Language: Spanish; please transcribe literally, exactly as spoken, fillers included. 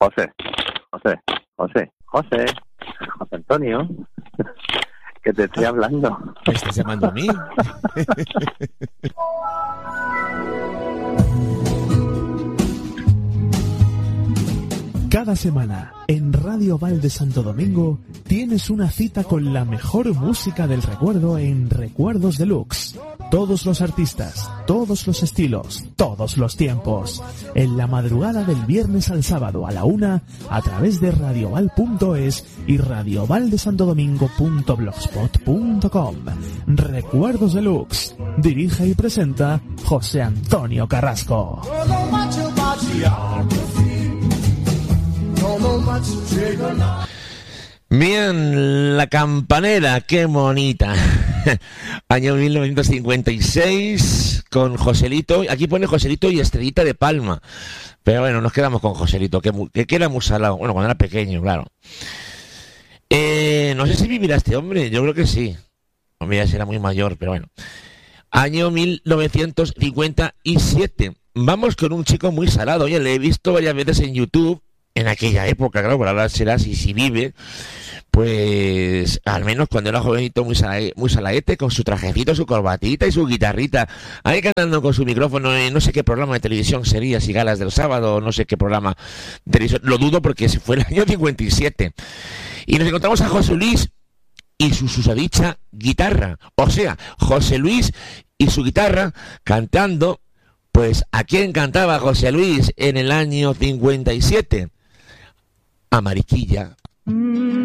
José, José, José, José, José Antonio, que te estoy hablando. ¿Me estás llamando a mí? Cada semana, en Radio Val de Santo Domingo, tienes una cita con la mejor música del recuerdo en Recuerdos Deluxe. Todos los artistas, todos los estilos, todos los tiempos. En la madrugada del viernes al sábado a la una, a través de radioval punto es y radiovaldesantodomingo punto blogspot punto com. Recuerdos Deluxe. Dirige y presenta José Antonio Carrasco. Bien, la campanera, qué bonita. Año mil novecientos cincuenta y seis, con Joselito. Aquí pone Joselito y Estrellita de Palma. Pero bueno, nos quedamos con Joselito, que, que, que era muy salado. Bueno, cuando era pequeño, claro. Eh, no sé si vivirá este hombre, yo creo que sí. Hombre, ya será muy mayor, pero bueno. Año mil novecientos cincuenta y siete. Vamos con un chico muy salado. Oye, le he visto varias veces en YouTube. En aquella época, claro, por ahora será si, si vive, pues al menos cuando era jovenito muy, sala, muy salaete, con su trajecito, su corbatita y su guitarrita, ahí cantando con su micrófono en no sé qué programa de televisión sería, si Galas del Sábado, no sé qué programa de televisión, lo dudo porque fue el año cincuenta y siete. Y nos encontramos a José Luis y su susodicha guitarra, o sea, José Luis y su guitarra cantando, pues ¿a quién cantaba José Luis en el año cincuenta y siete? A Mariquilla.